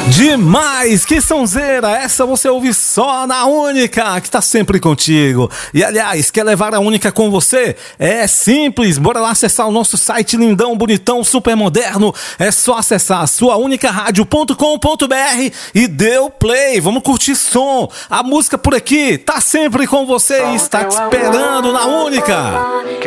Demais, que sonzeira, essa você ouve só na Única, que tá sempre contigo. E aliás, quer levar a Única com você? É simples, bora lá acessar o nosso site lindão, bonitão, super moderno. É só acessar suaunicarádio.com.br e deu play, vamos curtir som. A música por aqui tá sempre com você e está te esperando na Única.